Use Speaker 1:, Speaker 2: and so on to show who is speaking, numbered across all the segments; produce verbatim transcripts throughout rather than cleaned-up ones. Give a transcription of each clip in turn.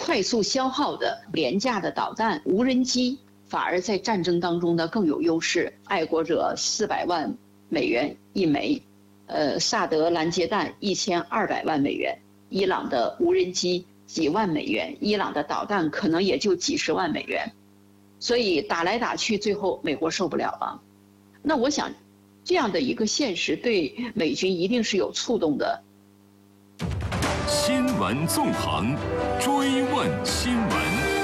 Speaker 1: 快速消耗的廉价的导弹、无人机，反而在战争当中呢更有优势。爱国者四百万美元一枚，呃，萨德拦截弹一千二百万美元，伊朗的无人机几万美元，伊朗的导弹可能也就几十万美元，所以打来打去，最后美国受不了了。那我想，这样的一个现实对美军一定是有触动的。
Speaker 2: 新闻纵横，追问新闻。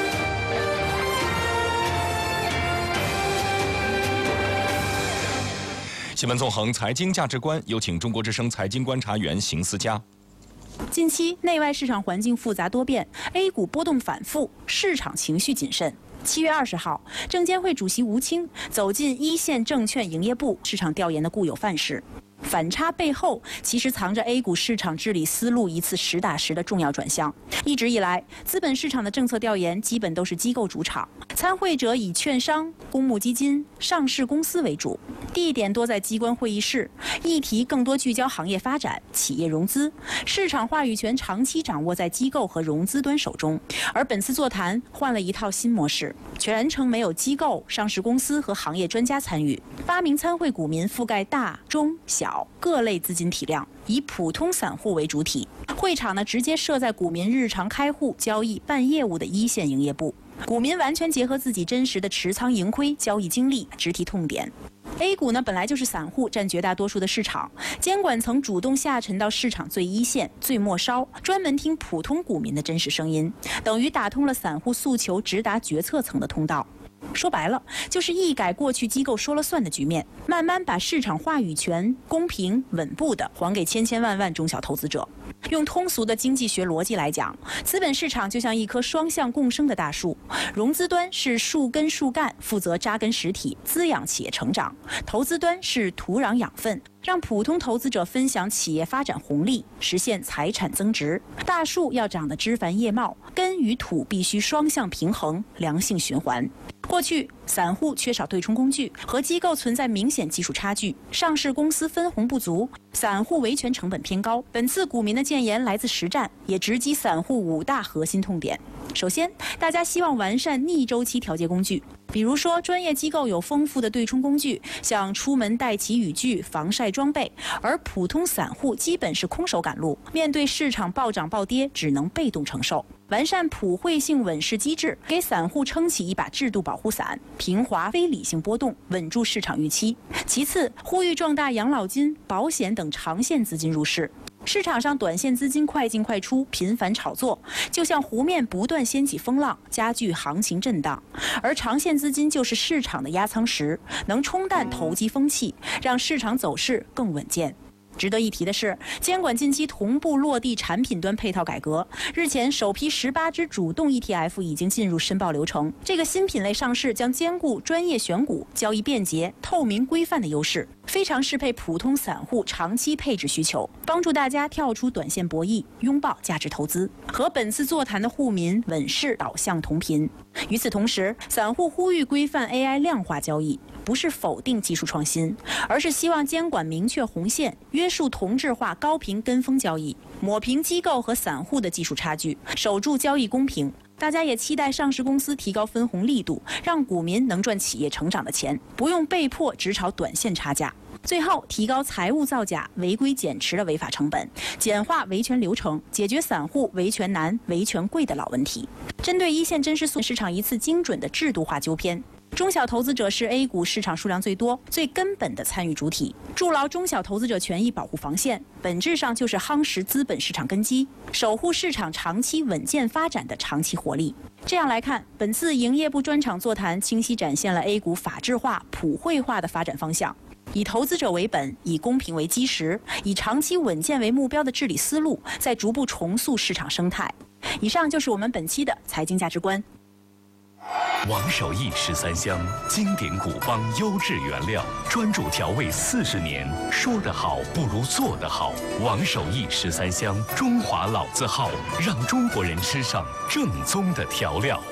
Speaker 2: 新闻纵横，财经价值观，有请中国之声财经观察员邢思佳。
Speaker 3: 近期内外市场环境复杂多变 ，A 股波动反复，市场情绪谨慎。七月二十号，证监会主席吴清走进一线证券营业部，市场调研的固有范式。反差背后其实藏着 A 股市场治理思路一次实打实的重要转向。一直以来，资本市场的政策调研基本都是机构主场，参会者以券商、公募基金、上市公司为主，地点多在机关会议室，议题更多聚焦行业发展、企业融资，市场话语权长期掌握在机构和融资端手中。而本次座谈换了一套新模式，全程没有机构、上市公司和行业专家参与，八名参会股民覆盖大、中、小各类资金体量，以普通散户为主体。会场呢，直接设在股民日常开户、交易、办业务的一线营业部，股民完全结合自己真实的持仓盈亏、交易经历，直提痛点。A 股呢，本来就是散户占绝大多数的市场，监管层主动下沉到市场最一线、最末梢，专门听普通股民的真实声音，等于打通了散户诉求直达决策层的通道。说白了，就是一改过去机构说了算的局面，慢慢把市场话语权公平稳步地还给千千万万中小投资者。用通俗的经济学逻辑来讲，资本市场就像一棵双向共生的大树，融资端是树根树干，负责扎根实体，滋养企业成长；投资端是土壤养分，让普通投资者分享企业发展红利，实现财产增值。大树要长得枝繁叶茂，根与土必须双向平衡，良性循环。过去，散户缺少对冲工具，和机构存在明显技术差距，上市公司分红不足，散户维权成本偏高。本次股民的建言来自实战，也直击散户五大核心痛点。首先，大家希望完善逆周期调节工具，比如说专业机构有丰富的对冲工具，像出门带齐雨具、防晒装备，而普通散户基本是空手赶路，面对市场暴涨暴跌，只能被动承受。完善普惠性稳市机制，给散户撑起一把制度保护伞，平滑非理性波动，稳住市场预期。其次，呼吁壮大养老金、保险等长线资金入市。市场上短线资金快进快出，频繁炒作，就像湖面不断掀起风浪，加剧行情震荡；而长线资金就是市场的压舱石，能冲淡投机风气，让市场走势更稳健。值得一提的是，监管近期同步落地产品端配套改革。日前，首批十八只主动 E T F 已经进入申报流程。这个新品类上市将兼顾专业选股、交易便捷、透明规范的优势，非常适配普通散户长期配置需求，帮助大家跳出短线博弈，拥抱价值投资，和本次座谈的户民稳市导向同频。与此同时，散户呼吁规范 A I 量化交易，不是否定技术创新，而是希望监管明确红线，约束同质化高频跟风交易，抹平机构和散户的技术差距，守住交易公平。大家也期待上市公司提高分红力度，让股民能赚企业成长的钱，不用被迫只炒短线差价。最后，提高财务造假、违规减持的违法成本，简化维权流程，解决散户维权难、维权贵的老问题。针对一线真实市场一次精准的制度化纠偏。中小投资者是 A 股市场数量最多、最根本的参与主体，筑牢中小投资者权益保护防线，本质上就是夯实资本市场根基，守护市场长期稳健发展的长期活力。这样来看，本次营业部专场座谈清晰展现了 A 股法治化、普惠化的发展方向。以投资者为本，以公平为基石，以长期稳健为目标的治理思路，在逐步重塑市场生态。以上就是我们本期的财经价值观。
Speaker 2: 王守义十三香，经典古方优质原料，专注调味四十年。说得好不如做得好。王守义十三香，中华老字号，让中国人吃上正宗的调料。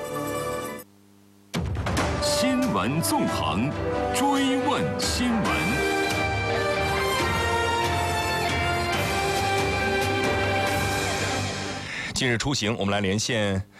Speaker 2: 新闻纵横，追问新闻。近日出行，我们来连线